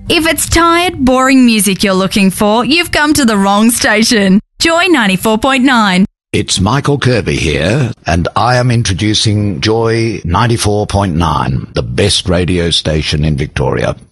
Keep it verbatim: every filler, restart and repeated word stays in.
If it's tired, boring music you're looking for, you've come to the wrong station. Joy ninety-four point nine. It's Michael Kirby here, and I am introducing Joy ninety-four point nine, the best radio station in Victoria.